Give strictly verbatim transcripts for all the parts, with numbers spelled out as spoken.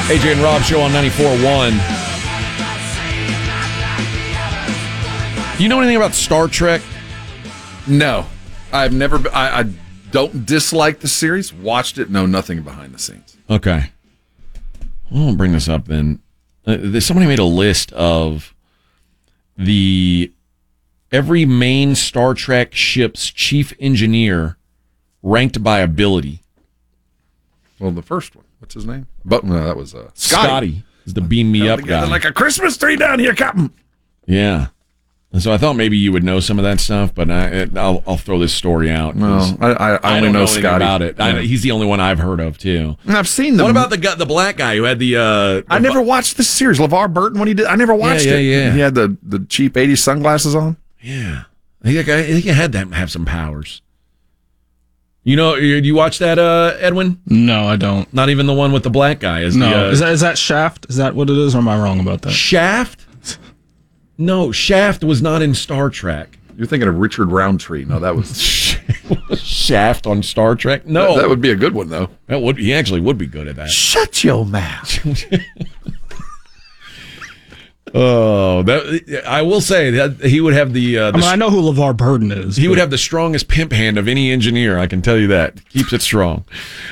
A J and Rob Show on ninety-four point one. Do you know anything about Star Trek? No. I've never been, I, I don't dislike the series. Watched it, know nothing behind the scenes. Okay. Well, I'll bring this up then. Uh, somebody made a list of the every main Star Trek ship's chief engineer ranked by ability. Well, the first one. What's his name? But no, that was uh, Scotty. Scotty. Is the beam me up guy. Like a Christmas tree down here, Captain. Yeah. And so I thought maybe you would know some of that stuff, but I, I'll, I'll throw this story out. No, I, I, I only don't know, know Scotty about it. yeah. I, he's the only one I've heard of too. And I've seen them. What about the guy, the black guy who had the? Uh, the I never watched the series. LeVar Burton when he did. I never watched yeah, it. Yeah, yeah. He had the, the cheap eighties sunglasses on. Yeah, I think I think he had that have some powers. You know, do you watch that, uh, Edwin? No, I don't. Not even the one with the black guy. Is no, the, uh, is that is that Shaft? Is that what it is, or am I wrong about that? Shaft? No, Shaft was not in Star Trek. You're thinking of Richard Roundtree. No, that was Shaft on Star Trek. No, that, that would be a good one though. That would he actually would be good at that. Shut your mouth. Oh, that I will say that he would have the. Uh, the I mean, I know who LeVar Burton is. He but... would have the strongest pimp hand of any engineer. I can tell you that. Keeps it strong.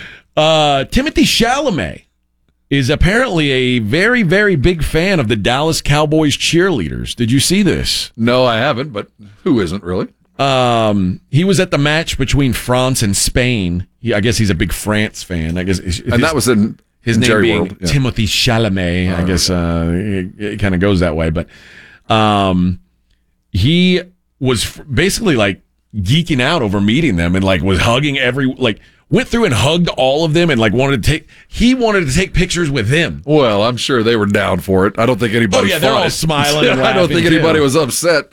Uh, Timothy Chalamet is apparently a very, very big fan of the Dallas Cowboys cheerleaders. Did you see this? No, I haven't. But who isn't really? Um, he was at the match between France and Spain. He, I guess he's a big France fan. I guess, his, and that was in. His In name Jerry being World, yeah. Timothy Chalamet, I guess uh, it, it kind of goes that way. But um, he was f- basically like geeking out over meeting them and like was hugging every, like went through and hugged all of them and like wanted to take, he wanted to take pictures with them. Well, I'm sure they were down for it. I don't think anybody Oh, yeah, fought. they're all smiling and I don't think anybody too. was upset.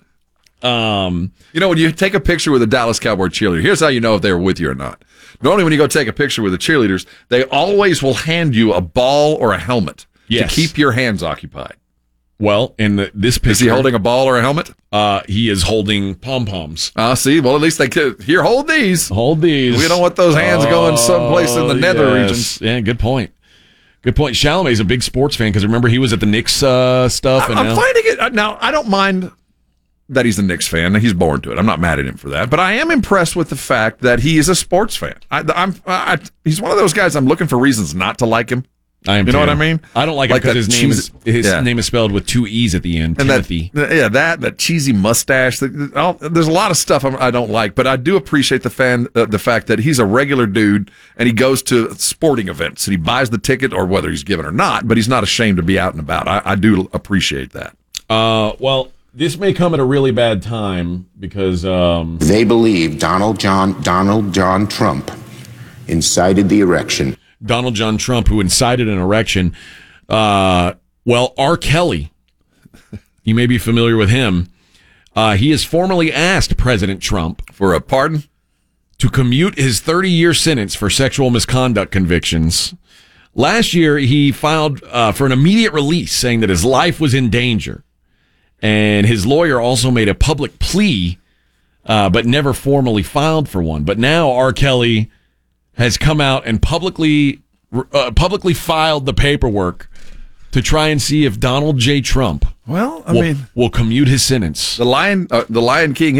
Um, you know, when you take a picture with a Dallas Cowboy cheerleader, here's how you know if they were with you or not. Normally, when you go take a picture with the cheerleaders, they always will hand you a ball or a helmet yes. to keep your hands occupied. Well, in the, this picture, is he holding a ball or a helmet? Uh, he is holding pom poms. Ah, uh, see, well, at least they could. Here, hold these. Hold these. We don't want those hands oh, going someplace in the nether yes. regions. Yeah, good point. Good point. Chalamet's a big sports fan because remember he was at the Knicks uh, stuff. I, and I'm now, finding it now. I don't mind that he's a Knicks fan. He's born to it. I'm not mad at him for that. But I am impressed with the fact that he is a sports fan. I, I'm, I, he's one of those guys I'm looking for reasons not to like him. I am you know too. what I mean? I don't like, like it because his name cheese, is his yeah. name is spelled with two E's at the end. And Timothy. That, yeah, that that cheesy mustache. The, all, there's a lot of stuff I'm, I don't like, but I do appreciate the fan uh, the fact that he's a regular dude and he goes to sporting events and he buys the ticket or whether he's given or not. But he's not ashamed to be out and about. I, I do appreciate that. Uh, well. This may come at a really bad time because um, they believe Donald John Donald John Trump incited the erection. Donald John Trump, who incited an erection. Uh, well, R. Kelly, you may be familiar with him. Uh, he has formally asked President Trump for a pardon to commute his thirty-year sentence for sexual misconduct convictions. Last year, he filed uh, for an immediate release, saying that his life was in danger. And his lawyer also made a public plea, uh, but never formally filed for one. But now R. Kelly has come out and publicly uh, publicly filed the paperwork to try and see if Donald J. Trump well, I will, mean, will commute his sentence. The Lion, uh, the Lion King.